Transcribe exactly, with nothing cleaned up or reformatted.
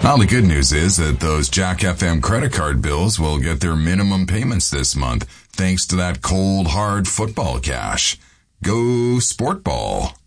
Well, the good news is that those Jack F M credit card bills will get their minimum payments this month, thanks to that cold, hard football cash. Go Sport Ball.